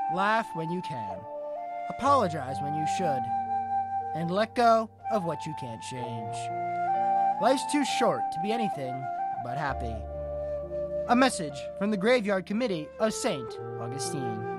laugh when you can, apologize when you should, and let go of what you can't change. Life's too short to be anything but happy. A message from the Graveyard Committee of St. Augustine.